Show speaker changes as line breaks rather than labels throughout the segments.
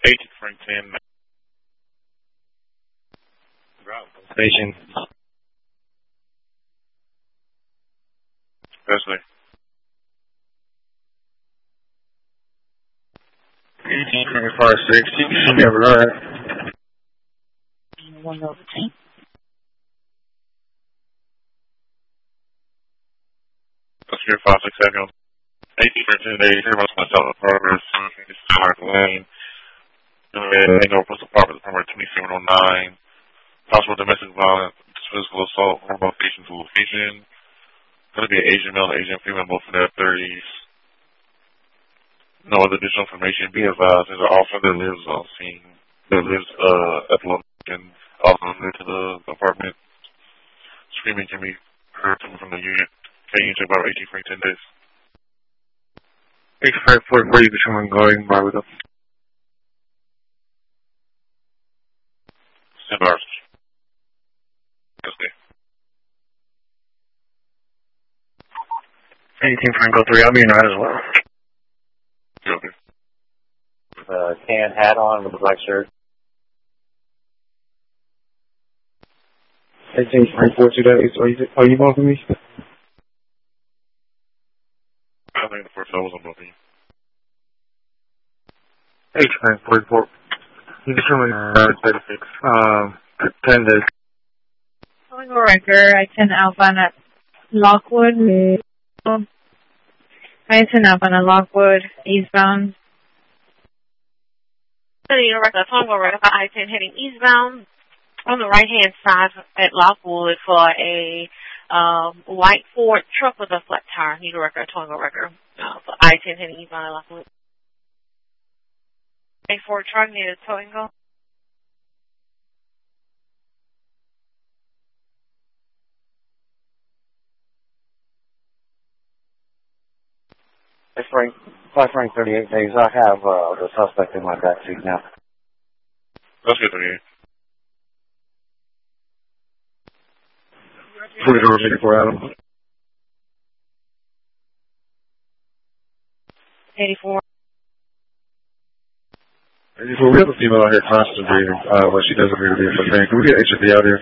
18 Frank 10.
Station.
Wesley.
18 Frank 560. Never heard.
1 over 10.
That's your 5 6 seconds. 18 Frank 10 days. Everyone's going to tell the progress. It's Mark Lane. Mango Post Apartment, number 2709. Possible domestic violence, physical assault, from location to location. Going to be an Asian male and Asian female, both in their 30s. No other additional information. Be advised, there's an officer that lives on scene, that lives at the location, also near to the apartment. Screaming can be heard coming from the unit. Can you check about 18 Frank 10 days?
85 44, you can someone going by with them.
10 hours. Okay.
18 Franco 3, I'll be in that as well.
Okay.
Tan hat on with a black shirt.
18 Franco 2 days. Are you bumping me?
I think the first I was on both of you.
18 Franco 44. You can show me 36. 10 days.
Tango Record, I-10 Alpha at Lockwood. I-10 Alpha at Lockwood, eastbound.
Tango Record, I-10 heading eastbound on the right-hand side at Lockwood for a white Ford truck with a flat tire. Need a record, Tango Record. For I-10 heading eastbound at Lockwood. A Ford truck near the Tango.
Five Frank 38 days. I have the suspect in my backseat now.
Let's get 38.
84 Adam.
84.
84, we have a female out here constantly breathing, but she doesn't appear to be a thing. Can we get HFD out here?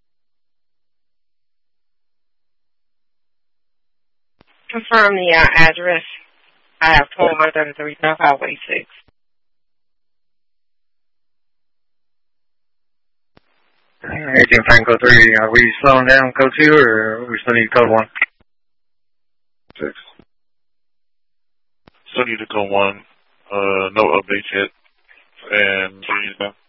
Confirm the address. I have 1233 South Highway 6.
Agent Franco 3, are we slowing down code 2 or we still need code 1? 6.
Still need to go 1. No updates yet. And 3 is done.